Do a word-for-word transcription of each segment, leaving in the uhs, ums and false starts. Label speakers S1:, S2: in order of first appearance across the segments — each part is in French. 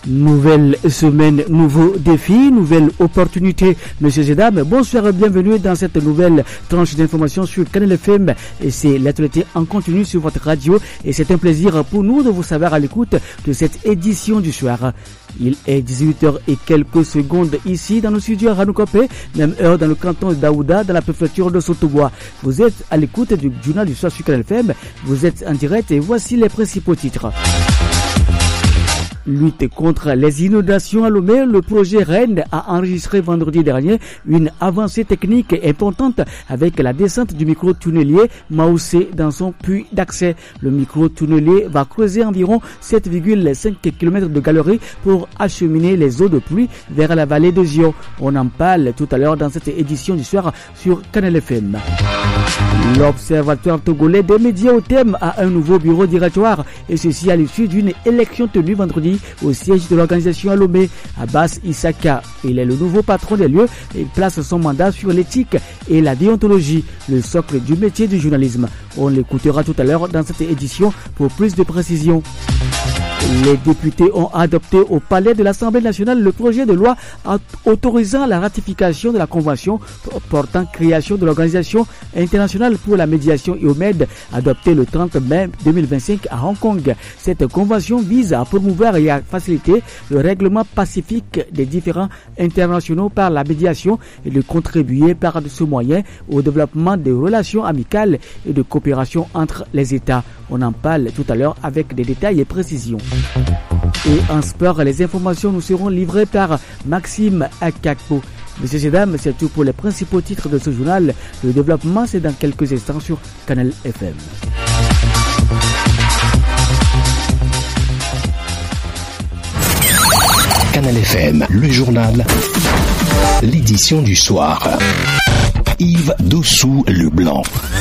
S1: Nouvelle semaine, nouveaux défis, nouvelle opportunité. Messieurs et dames, bonsoir et bienvenue dans cette nouvelle tranche d'information sur Canal F M. Et c'est l'actualité en continu sur votre radio. Et c'est un plaisir pour nous de vous savoir à l'écoute de cette édition du soir. Il est dix-huit heures et quelques secondes ici dans nos studios à Ranoukope, même heure dans le canton de Daouda, dans la préfecture de Sotobois. Vous êtes à l'écoute du journal du soir sur Canal F M. Vous êtes en direct et voici les principaux titres. Lutte contre les inondations à Lomé, le projet Rennes a enregistré vendredi dernier une avancée technique importante avec la descente du micro-tunnelier Maoussé dans son puits d'accès. Le micro-tunnelier va creuser environ sept virgule cinq kilomètres de galerie pour acheminer les eaux de pluie vers la vallée de Zio. On en parle tout à l'heure dans cette édition du soir sur Canal F M. L'Observatoire togolais des médias au thème a un nouveau bureau directoire et ceci à l'issue d'une élection tenue vendredi au siège de l'organisation à Lomé. Abbas Issaka, il est le nouveau patron des lieux et il place son mandat sur l'éthique et la déontologie, le socle du métier du journalisme. On l'écoutera tout à l'heure dans cette édition pour plus de précision. Les députés ont adopté au palais de l'Assemblée nationale le projet de loi autorisant la ratification de la convention portant création de l'Organisation internationale pour la médiation I O M E D, adoptée le trente mai deux mille vingt-cinq à Hong Kong. Cette convention vise à promouvoir et à faciliter le règlement pacifique des différends internationaux par la médiation et de contribuer par ce moyen au développement des relations amicales et de coopération entre les États. On en parle tout à l'heure avec des détails et précisions. Et en sport, les informations nous seront livrées par Maxime Akakpo. Messieurs et dames, c'est tout pour les principaux titres de ce journal. Le développement, c'est dans quelques instants sur Canal F M.
S2: Canal F M, le journal, l'édition du soir. Yves Dossou-Leblanc.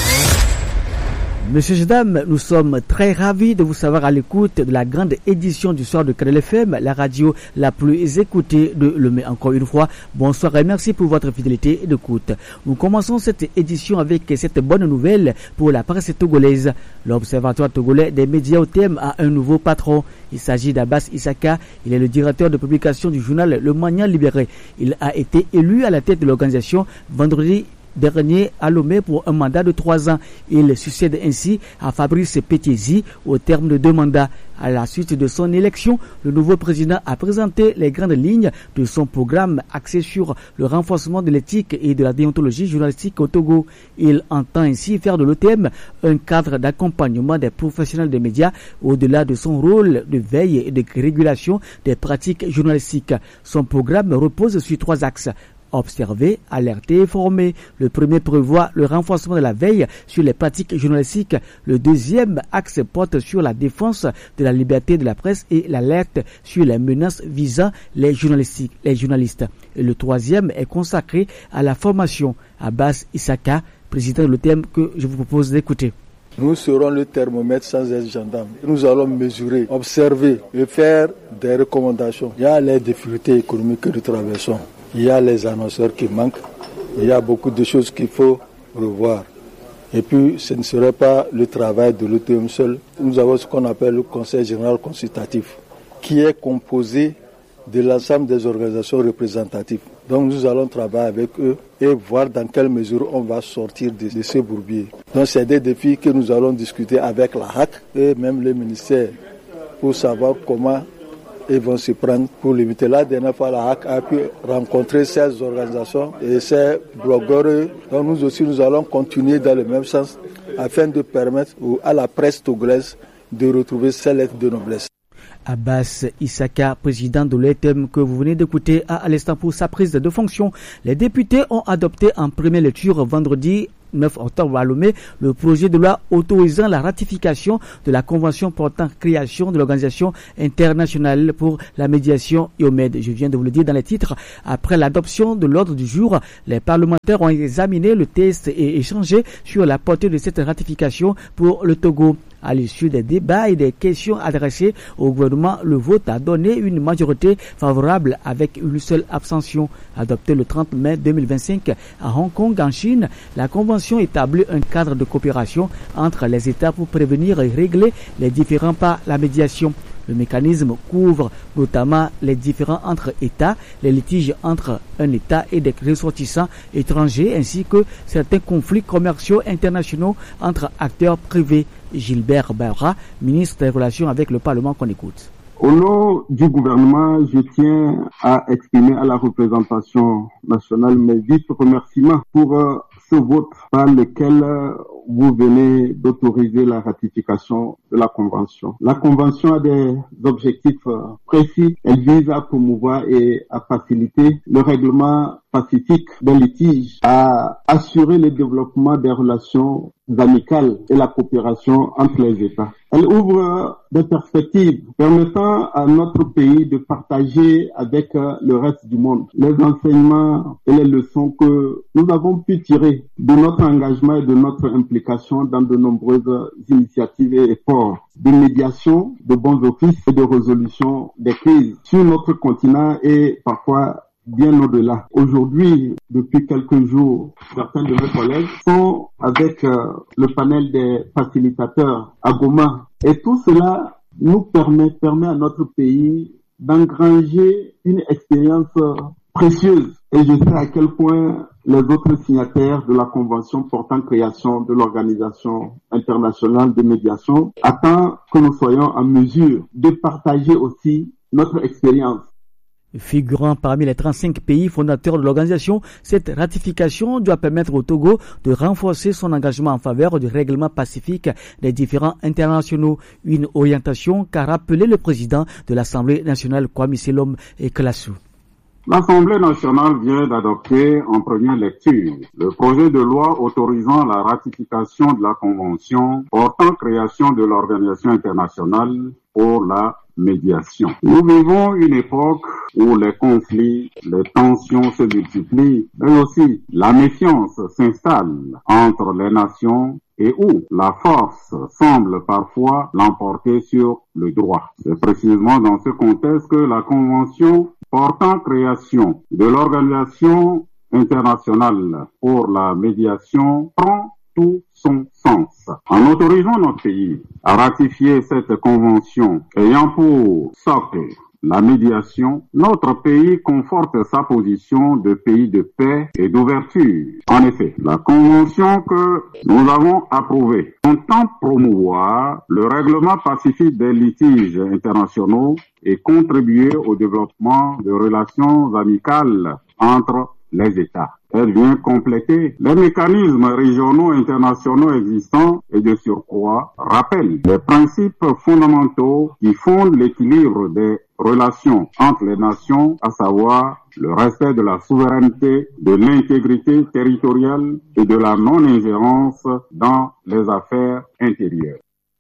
S1: Messieurs et dames, nous sommes très ravis de vous savoir à l'écoute de la grande édition du soir de Canal F M, la radio la plus écoutée de Lomé. Encore une fois, bonsoir et merci pour votre fidélité d'écoute. Nous commençons cette édition avec cette bonne nouvelle pour la presse togolaise. L'Observatoire togolais des médias au thème a un nouveau patron. Il s'agit d'Abbas Issaka. Il est le directeur de publication du journal Le Mania Libéré. Il a été élu à la tête de l'organisation vendredi dernier à Lomé pour un mandat de trois ans. Il succède ainsi à Fabrice Petizi au terme de deux mandats. À la suite de son élection, le nouveau président a présenté les grandes lignes de son programme axé sur le renforcement de l'éthique et de la déontologie journalistique au Togo. Il entend ainsi faire de l'O T M un cadre d'accompagnement des professionnels des médias au-delà de son rôle de veille et de régulation des pratiques journalistiques. Son programme repose sur trois axes. Observer, alerter et former. Le premier prévoit le renforcement de la veille sur les pratiques journalistiques. Le deuxième axe porte sur la défense de la liberté de la presse et l'alerte sur les menaces visant les journalistes. Les journalistes. Et le troisième est consacré à la formation. Abbas Issaka, président de l'O T M, que je vous propose d'écouter.
S3: Nous serons le thermomètre sans être gendarme. Nous allons mesurer, observer et faire des recommandations. Il y a les difficultés économiques que nous traversons. Il y a les annonceurs qui manquent. Il y a beaucoup de choses qu'il faut revoir. Et puis, ce ne serait pas le travail de l'O T M seul. Nous avons ce qu'on appelle le Conseil général consultatif, qui est composé de l'ensemble des organisations représentatives. Donc, nous allons travailler avec eux et voir dans quelle mesure on va sortir de, de ces bourbiers. Donc, c'est des défis que nous allons discuter avec la H A C et même les ministères pour savoir comment ils vont se prendre pour limiter. La dernière fois, la H A C a pu rencontrer ces organisations et ces blogueurs. Donc nous aussi, nous allons continuer dans le même sens afin de permettre à la presse togolaise de retrouver ses lettres de noblesse.
S1: Abbas Issaka, président de l'O T M que vous venez d'écouter, a à l'instant pour sa prise de fonction. Les députés ont adopté en première lecture vendredi neuf octobre à Lomé le projet de loi autorisant la ratification de la convention portant création de l'Organisation internationale pour la médiation I O M E D. Je viens de vous le dire dans les titres. Après l'adoption de l'ordre du jour, les parlementaires ont examiné le texte et échangé sur la portée de cette ratification pour le Togo. À l'issue des débats et des questions adressées au gouvernement, le vote a donné une majorité favorable avec une seule abstention. Adoptée le trente mai deux mille vingt-cinq à Hong Kong, en Chine, la convention établit un cadre de coopération entre les États pour prévenir et régler les différends par la médiation. Le mécanisme couvre notamment les différends entre États, les litiges entre un État et des ressortissants étrangers, ainsi que certains conflits commerciaux internationaux entre acteurs privés. Gilbert Baura, ministre des Relations avec le Parlement, qu'on écoute.
S4: Au nom du gouvernement, je tiens à exprimer à la représentation nationale mes vifs remerciements pour euh, ce vote par lequel euh, vous venez d'autoriser la ratification de la Convention. La Convention a des objectifs euh, précis. Elle vise à promouvoir et à faciliter le règlement pacifique des litiges, à assurer le développement des relations amicales et la coopération entre les États. Elle ouvre des perspectives permettant à notre pays de partager avec le reste du monde les enseignements et les leçons que nous avons pu tirer de notre engagement et de notre implication dans de nombreuses initiatives et efforts de médiation, de bons offices et de résolution des crises sur notre continent et parfois bien au-delà. Aujourd'hui, depuis quelques jours, certains de mes collègues sont avec euh, le panel des facilitateurs à Goma. Et tout cela nous permet, permet à notre pays d'engranger une expérience euh, précieuse. Et je sais à quel point les autres signataires de la Convention portant création de l'Organisation internationale de médiation attendent que nous soyons en mesure de partager aussi notre expérience.
S1: Figurant parmi les trente-cinq pays fondateurs de l'organisation, cette ratification doit permettre au Togo de renforcer son engagement en faveur du règlement pacifique des différends internationaux, une orientation qu'a rappelé le président de l'Assemblée nationale, Kwame Selom Ekelassou.
S5: L'Assemblée nationale vient d'adopter en première lecture le projet de loi autorisant la ratification de la Convention portant création de l'Organisation internationale pour la médiation. Nous vivons une époque où les conflits, les tensions se multiplient, mais aussi la méfiance s'installe entre les nations et où la force semble parfois l'emporter sur le droit. C'est précisément dans ce contexte que la Convention portant création de l'Organisation internationale pour la médiation prend tout son sens. En autorisant notre pays à ratifier cette convention ayant pour socle la médiation, notre pays conforte sa position de pays de paix et d'ouverture. En effet, la convention que nous avons approuvée entend promouvoir le règlement pacifique des litiges internationaux et contribuer au développement de relations amicales entre les États. Elle vient compléter les mécanismes régionaux et internationaux existants et de surcroît rappelle les principes fondamentaux qui fondent l'équilibre des relations entre les nations, à savoir le respect de la souveraineté, de l'intégrité territoriale et de la non-ingérence dans les affaires intérieures.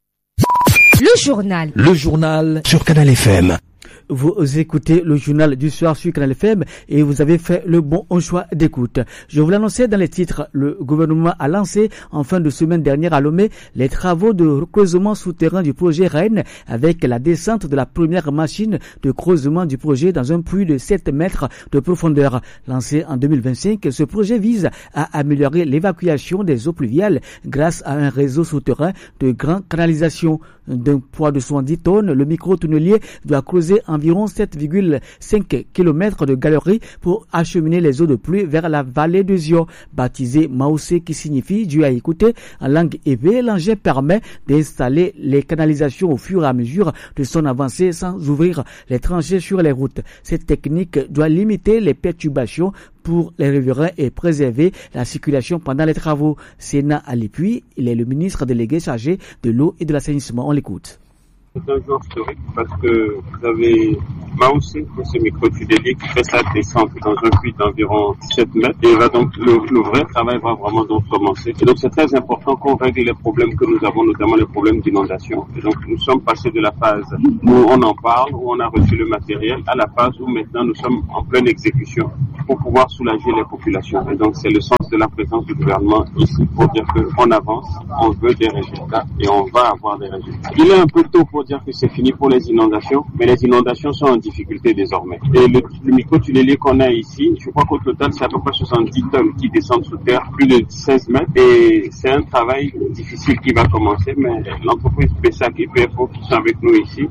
S6: Le journal.
S2: Le journal sur Canal F M.
S1: Vous écoutez le journal du soir sur Canal F M et vous avez fait le bon choix d'écoute. Je vous l'annonçais dans les titres, le gouvernement a lancé en fin de semaine dernière à Lomé les travaux de creusement souterrain du projet Rennes avec la descente de la première machine de creusement du projet dans un puits de sept mètres de profondeur. Lancé en deux mille vingt-cinq, ce projet vise à améliorer l'évacuation des eaux pluviales grâce à un réseau souterrain de grande canalisation. D'un poids de soixante-dix tonnes, le micro-tunnelier doit creuser environ sept virgule cinq kilomètres de galerie pour acheminer les eaux de pluie vers la vallée de Zio. Baptisé Maoussé, qui signifie Dieu a écouté en langue hébreu, l'engin permet d'installer les canalisations au fur et à mesure de son avancée sans ouvrir les tranchées sur les routes. Cette technique doit limiter les perturbations pour les riverains et préserver la circulation pendant les travaux. Sénat Alipuy, il est le ministre délégué chargé de l'eau et de l'assainissement. On l'écoute.
S7: C'est un jour historique parce que vous avez Maoussé, ce micro-tunnelier qui fait sa descente dans un puits d'environ sept mètres et va donc le, le vrai travail va vraiment donc commencer. Et donc c'est très important qu'on règle les problèmes que nous avons, notamment les problèmes d'inondation. Et donc nous sommes passés de la phase où on en parle, où on a reçu le matériel, à la phase où maintenant nous sommes en pleine exécution pour pouvoir soulager les populations. Et donc c'est le sens de la présence du gouvernement ici pour dire qu'on avance, on veut des résultats et on va avoir des résultats. Il est un peu tôt pour dire que c'est fini pour les inondations, mais les inondations sont en difficulté désormais. Et le, le micro-tunnelier qu'on a ici, je crois qu'au total, c'est à peu près soixante-dix tonnes qui descendent sous terre, plus de seize mètres. Et c'est un travail difficile qui va commencer, mais l'entreprise P E S A C et P F O qui sont avec nous ici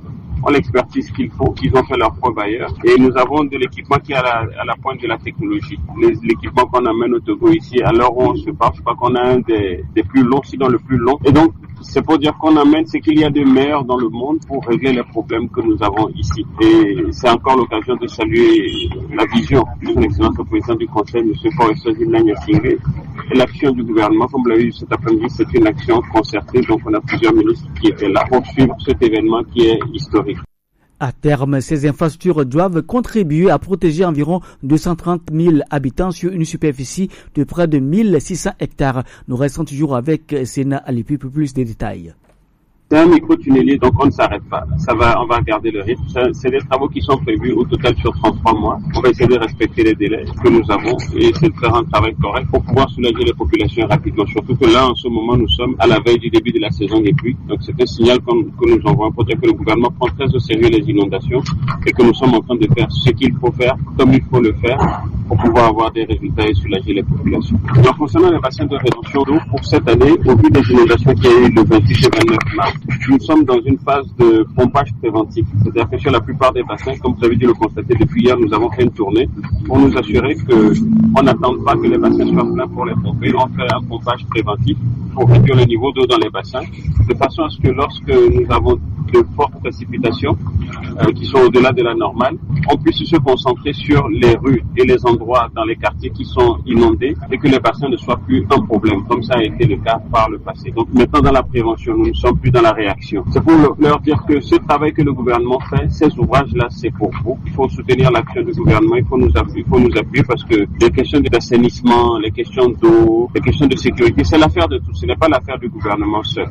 S7: ont l'expertise qu'il faut, qu'ils ont fait leur preuve ailleurs. Et nous avons de l'équipement qui est à la, à la pointe de la technologie. Les, l'équipement qu'on amène au Togo ici, à l'heure où on se parle, je crois qu'on a un des, des plus longs, sinon le plus long. Et donc, c'est pour dire qu'on amène ce qu'il y a de meilleur dans le monde pour régler les problèmes que nous avons ici. Et c'est encore l'occasion de saluer la vision de son Excellence le Président du Conseil, M. Forest Zinanya Singé, et l'action du gouvernement. Comme vous l'avez vu cet après-midi, c'est une action concertée, donc on a plusieurs ministres qui étaient là pour suivre cet événement qui est historique.
S1: À terme, ces infrastructures doivent contribuer à protéger environ deux cent trente mille habitants sur une superficie de près de mille six cents hectares. Nous restons toujours avec Sénat Alipi pour plus de détails.
S7: C'est un micro-tunnelier, donc on ne s'arrête pas. Ça va, on va garder le rythme. C'est des travaux qui sont prévus au total sur trente-trois mois. On va essayer de respecter les délais que nous avons et essayer de faire un travail correct pour pouvoir soulager les populations rapidement. Surtout que là, en ce moment, nous sommes à la veille du début de la saison des pluies. Donc c'est un signal que nous envoyons pour dire que le gouvernement prend très au sérieux les inondations et que nous sommes en train de faire ce qu'il faut faire, comme il faut le faire, pour pouvoir avoir des résultats et soulager les populations. Alors concernant les bassins de rétention d'eau, pour cette année, au vu des inondations qu'il y a eu le vingt-huit et vingt-neuf mars, nous sommes dans une phase de pompage préventif. C'est-à-dire que sur la plupart des bassins, comme vous avez dû le constater depuis hier, nous avons fait une tournée pour nous assurer qu'on n'attende pas que les bassins soient pleins pour les pomper. On fait un pompage préventif pour réduire le niveau d'eau dans les bassins, de façon à ce que lorsque nous avons de fortes précipitations euh, qui sont au-delà de la normale, on puisse se concentrer sur les rues et les endroits dans les quartiers qui sont inondés et que les bassins ne soient plus un problème, comme ça a été le cas par le passé. Donc maintenant dans la prévention, nous ne sommes plus dans la réaction. C'est pour leur dire que ce travail que le gouvernement fait, ces ouvrages-là, c'est pour vous. Il faut soutenir l'action du gouvernement, il faut nous appuyer, il faut nous appuyer parce que les questions d'assainissement, les questions d'eau, les questions de sécurité, c'est l'affaire de tous, ce n'est pas l'affaire du gouvernement seul.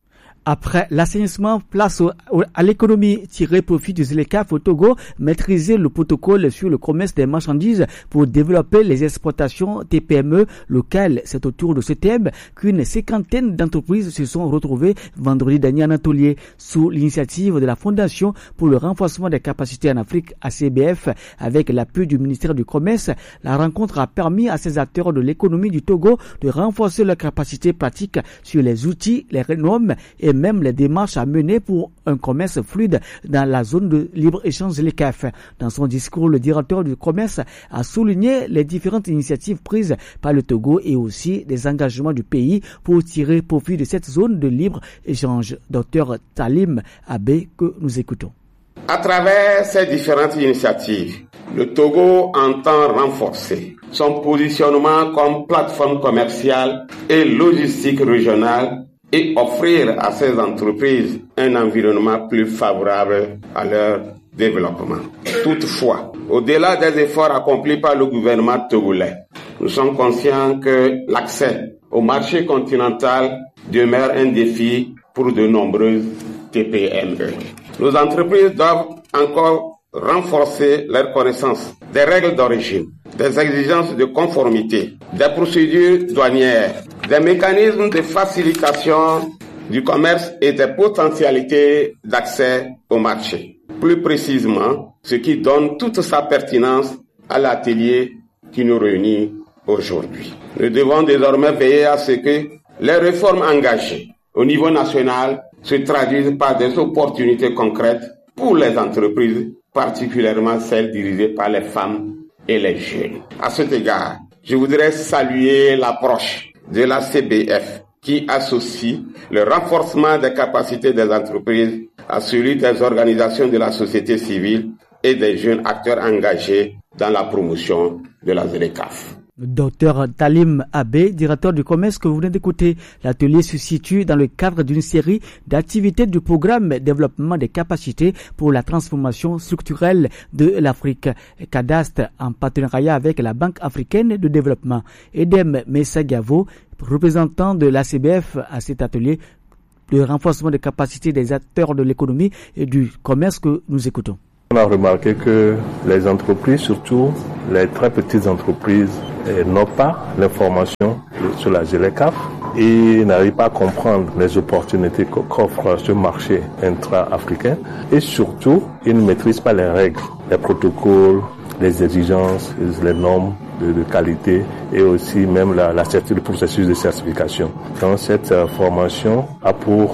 S1: Après l'assainissement, place au, au, à l'économie, tirer profit du ZLECAf au Togo, maîtriser le protocole sur le commerce des marchandises pour développer les exportations T P M E locales. C'est autour de ce thème qu'une cinquantaine d'entreprises se sont retrouvées vendredi dernier en atelier sous l'initiative de la Fondation pour le renforcement des capacités en Afrique, A C B F, avec l'appui du ministère du Commerce. La rencontre a permis à ces acteurs de l'économie du Togo de renforcer leurs capacités pratiques sur les outils, les normes et même les démarches à mener pour un commerce fluide dans la zone de libre-échange ZLECAf. Dans son discours, le directeur du commerce a souligné les différentes initiatives prises par le Togo et aussi des engagements du pays pour tirer profit de cette zone de libre-échange. Docteur Talim Abe, que nous écoutons.
S8: À travers ces différentes initiatives, le Togo entend renforcer son positionnement comme plateforme commerciale et logistique régionale et offrir à ces entreprises un environnement plus favorable à leur développement. Toutefois, au-delà des efforts accomplis par le gouvernement togolais, nous sommes conscients que l'accès au marché continental demeure un défi pour de nombreuses T P M E. Nos entreprises doivent encore renforcer leur connaissance des règles d'origine, des exigences de conformité, des procédures douanières, des mécanismes de facilitation du commerce et des potentialités d'accès au marché. Plus précisément, ce qui donne toute sa pertinence à l'atelier qui nous réunit aujourd'hui. Nous devons désormais veiller à ce que les réformes engagées au niveau national se traduisent par des opportunités concrètes pour les entreprises, particulièrement celles dirigées par les femmes et les jeunes. À cet égard, je voudrais saluer l'approche de la C B F qui associe le renforcement des capacités des entreprises à celui des organisations de la société civile et des jeunes acteurs engagés dans la promotion de la ZLECAf.
S1: Docteur Talim Abe, directeur du commerce que vous venez d'écouter. L'atelier se situe dans le cadre d'une série d'activités du programme développement des capacités pour la transformation structurelle de l'Afrique, Cadastre, en partenariat avec la Banque africaine de développement. Edem Messagavo, représentant de l'A C B F à cet atelier de renforcement des capacités des acteurs de l'économie et du commerce que nous écoutons.
S9: On a remarqué que les entreprises, surtout les très petites entreprises, n'ont pas l'information sur la ZLECAf et n'arrivent pas à comprendre les opportunités qu'offre ce marché intra-africain et surtout, ils ne maîtrisent pas les règles, les protocoles, les exigences, les normes de, de qualité et aussi même la, la, le processus de certification. Donc cette euh, formation a pour euh,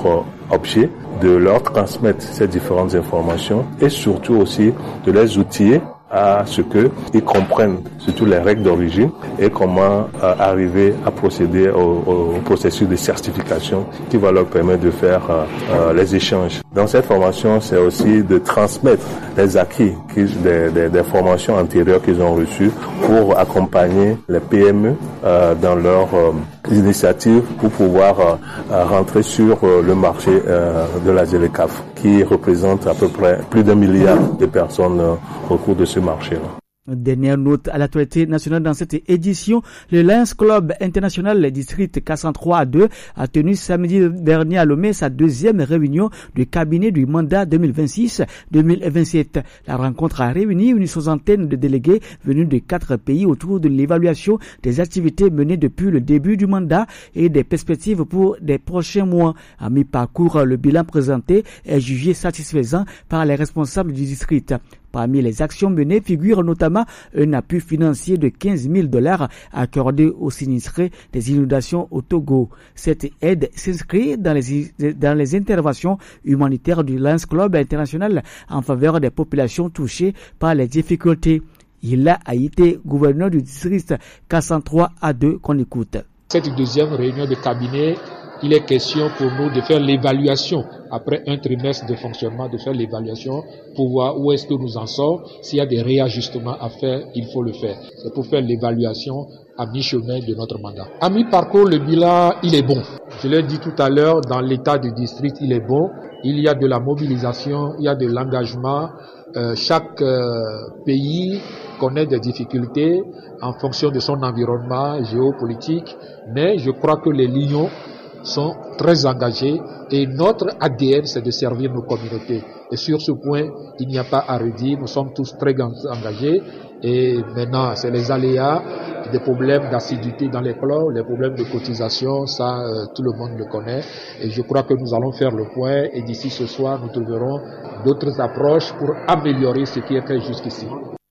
S9: objet de leur transmettre ces différentes informations et surtout aussi de les outiller à ce qu'ils comprennent surtout les règles d'origine et comment euh, arriver à procéder au, au processus de certification qui va leur permettre de faire euh, euh, les échanges. Dans cette formation, c'est aussi de transmettre les acquis qu'ils, des, des, des formations antérieures qu'ils ont reçues pour accompagner les P M E euh, dans leurs euh, initiatives pour pouvoir euh, rentrer sur euh, le marché euh, de la ZLECAf qui représente à peu près plus d'un milliard de personnes euh, au cours de ce marché-là.
S1: Dernière note à l'actualité nationale dans cette édition, le Lions Club International District K cent trois A deux a tenu samedi dernier à Lomé sa deuxième réunion du cabinet du mandat deux mille vingt-six deux mille vingt-sept. La rencontre a réuni une soixantaine de délégués venus de quatre pays autour de l'évaluation des activités menées depuis le début du mandat et des perspectives pour des prochains mois. À mi-parcours, le bilan présenté est jugé satisfaisant par les responsables du district. Parmi les actions menées figure notamment un appui financier de quinze mille dollars accordé aux sinistrés des inondations au Togo. Cette aide s'inscrit dans les, dans les interventions humanitaires du Lions Club International en faveur des populations touchées par les difficultés. Il a été gouverneur du district K cent trois A deux qu'on écoute.
S10: Cette deuxième réunion de cabinet, il est question pour nous de faire l'évaluation après un trimestre de fonctionnement, de faire l'évaluation pour voir où est-ce que nous en sommes. S'il y a des réajustements à faire, il faut le faire. C'est pour faire l'évaluation à mi-chemin de notre mandat. À mi-parcours, le bilan, il est bon. Je l'ai dit tout à l'heure, dans l'état du district, il est bon. Il y a de la mobilisation, il y a de l'engagement. Euh, chaque euh, pays connaît des difficultés en fonction de son environnement géopolitique, mais je crois que les Lions sont très engagés et notre A D N c'est de servir nos communautés et sur ce point il n'y a pas à redire, nous sommes tous très engagés et maintenant c'est les aléas, des problèmes d'assiduité dans les clubs, les problèmes de cotisation, ça euh, tout le monde le connaît et je crois que nous allons faire le point et d'ici ce soir nous trouverons d'autres approches pour améliorer ce qui est fait jusqu'ici.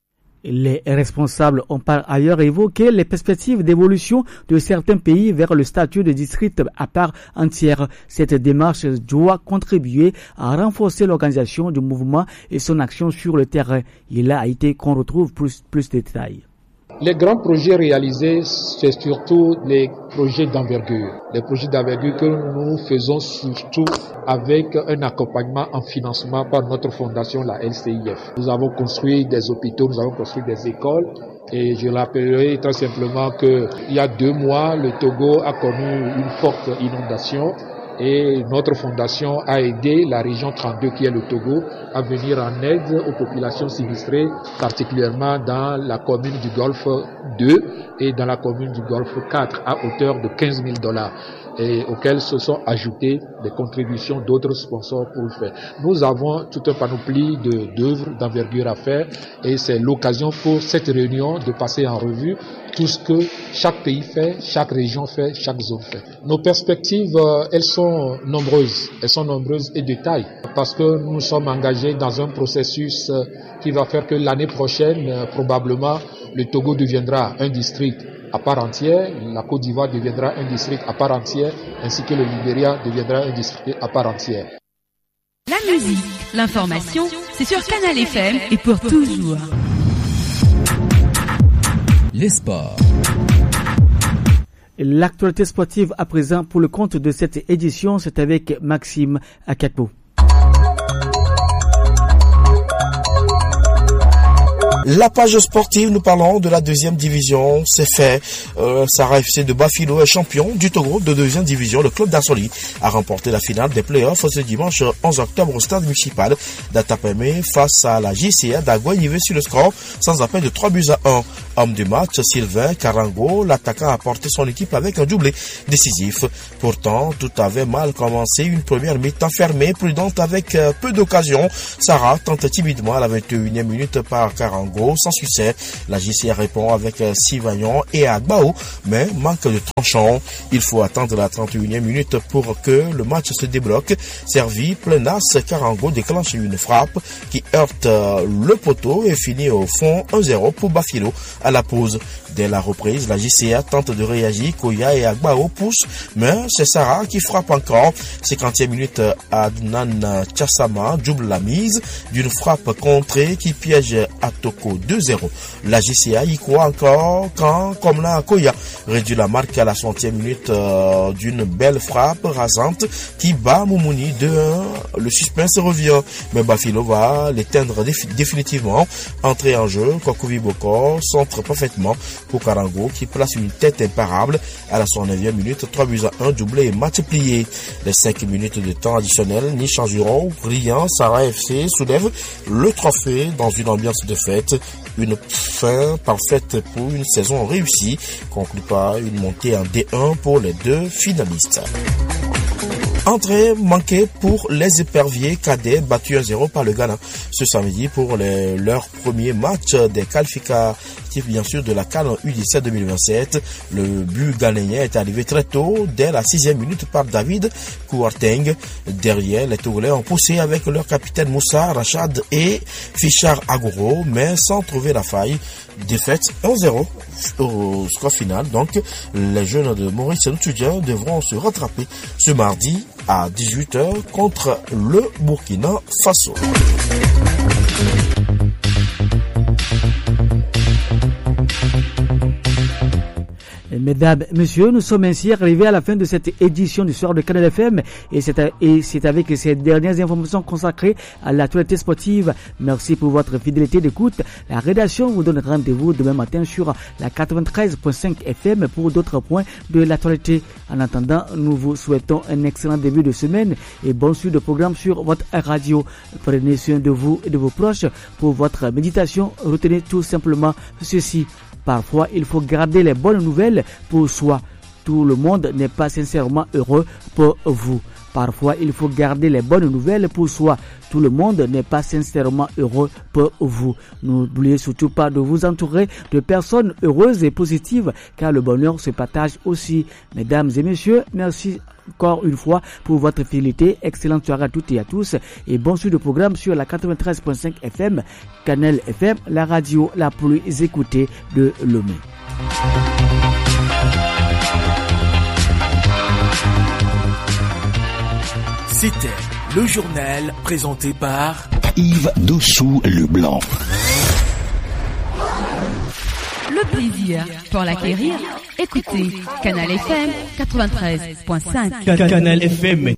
S1: Les responsables ont par ailleurs évoqué les perspectives d'évolution de certains pays vers le statut de district à part entière. Cette démarche doit contribuer à renforcer l'organisation du mouvement et son action sur le terrain. Il a été qu'on retrouve plus, plus de détails.
S10: Les grands projets réalisés, c'est surtout les projets d'envergure. Les projets d'envergure que nous faisons surtout avec un accompagnement en financement par notre fondation, la L C I F. Nous avons construit des hôpitaux, nous avons construit des écoles et je rappellerai très simplement que il y a deux mois, le Togo a connu une forte inondation. Et notre fondation a aidé la région trente-deux qui est le Togo à venir en aide aux populations sinistrées, particulièrement dans la commune du Golfe deux et dans la commune du Golfe quatre à hauteur de quinze mille dollars et auxquels se sont ajoutées des contributions d'autres sponsors pour le faire. Nous avons tout un panoplie de, d'œuvres d'envergure à faire et c'est l'occasion pour cette réunion de passer en revue tout ce que chaque pays fait, chaque région fait, chaque zone fait. Nos perspectives, euh, elles sont nombreuses, elles sont nombreuses et de taille, parce que nous sommes engagés dans un processus euh, qui va faire que l'année prochaine, euh, probablement, le Togo deviendra un district à part entière, la Côte d'Ivoire deviendra un district à part entière, ainsi que le Libéria deviendra un district à part entière.
S6: La musique, l'information, c'est sur Canal F M et pour toujours.
S2: Les sports.
S1: L'actualité sportive à présent pour le compte de cette édition, c'est avec Maxime Akakpo.
S11: La page sportive, nous parlons de la deuxième division, c'est fait. Euh, Sarah F C de Bafilo est champion du Togo de deuxième division. Le club d'Assoli a remporté la finale des playoffs ce dimanche onze octobre au stade municipal d'Atapemé face à la J C A d'Aguanivé sur le score sans appel de trois buts à un. Homme du match, Sylvain Karango, l'attaquant a porté son équipe avec un doublé décisif. Pourtant, tout avait mal commencé. Une première mi-temps fermée, prudente avec peu d'occasions. Sarah tente timidement à la vingt et unième minute par Karango Karango sans succès. La J C A répond avec Sivagnon et Agbao, mais manque de tranchant. Il faut attendre la trente et unième minute pour que le match se débloque. Servi, Plenas, Karango déclenche une frappe qui heurte le poteau et finit au fond un zéro pour Bafilo à la pause. Dès la reprise, la J C A tente de réagir, Koya et Agbao poussent, mais c'est Sarah qui frappe encore. cinquantième minute, Adnan Chassama double la mise d'une frappe contrée qui piège Atoko deux zéro. La J C A y croit encore quand Komla Koya réduit la marque à la soixantième minute euh, d'une belle frappe rasante qui bat Moumouni deux un. Le suspense revient, mais Bafilo va l'éteindre défi- définitivement. Entrée en jeu, Kokovi Boko centre parfaitement pour Karango qui place une tête imparable à la soixante-neuvième minute, trois buts à un, doublé et match plié. Les cinq minutes de temps additionnel n'y changeront rien. Sarah F C soulève le trophée dans une ambiance de fête. Une fin parfaite pour une saison réussie, conclut par une montée en D un pour les deux finalistes. Entrée manquée pour les éperviers cadets battus un zéro par le Ghana ce samedi pour les, leur premier match des qualificatifs bien sûr de la CAN U dix-sept deux mille vingt-sept. Le but ghanéen est arrivé très tôt dès la sixième minute par David Kouarteng. Derrière, les Togolais ont poussé avec leur capitaine Moussa Rachad et Fichar Agoro, mais sans trouver la faille. Défaite un zéro au score final. Donc, les jeunes de Maurice Ntoudia devront se rattraper ce mardi à dix-huit heures contre le Burkina Faso.
S1: Mesdames, Messieurs, nous sommes ainsi arrivés à la fin de cette édition du soir de Canal F M et c'est, à, et c'est avec ces dernières informations consacrées à l'actualité sportive. Merci pour votre fidélité d'écoute. La rédaction vous donne rendez-vous demain matin sur la quatre-vingt-treize virgule cinq F M pour d'autres points de l'actualité. En attendant, nous vous souhaitons un excellent début de semaine et bonne suite de programme sur votre radio. Prenez soin de vous et de vos proches. Pour votre méditation, retenez tout simplement ceci. Parfois, il faut garder les bonnes nouvelles pour soi. Tout le monde n'est pas sincèrement heureux pour vous. Parfois, il faut garder les bonnes nouvelles pour soi. Tout le monde n'est pas sincèrement heureux pour vous. N'oubliez surtout pas de vous entourer de personnes heureuses et positives, car le bonheur se partage aussi. Mesdames et messieurs, merci encore une fois pour votre fidélité. Excellente soirée à toutes et à tous et bon suite de programme sur la quatre-vingt-treize virgule cinq F M, Canal F M, la radio la plus écoutée de Lomé.
S2: C'était le journal présenté par
S12: Yves Dossou-Leblanc.
S6: Le plaisir pour l'acquérir, écoutez Canal F M quatre-vingt-treize virgule cinq.
S2: Canal F M